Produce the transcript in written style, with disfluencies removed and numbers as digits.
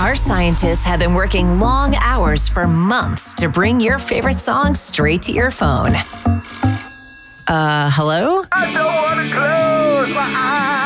Our scientists have been working long hours for months to bring your favorite song straight to your phone. Hello? I don't want to close my eyes.